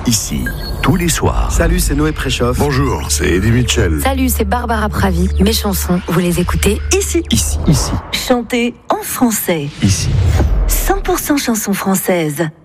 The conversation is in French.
Ici, tous les soirs. Salut, c'est Noé Préchoff. Bonjour, c'est Eddie Mitchell. Salut, c'est Barbara Pravi. Mes chansons, vous les écoutez ici. Ici. Chantez en français. Ici. 100% chansons françaises.